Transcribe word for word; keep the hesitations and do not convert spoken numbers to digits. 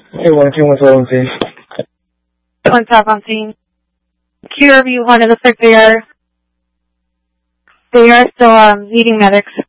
Hey, one two one twelve on scene. One top on scene. Q R V one, it looks like they are, they are still um, needing medics.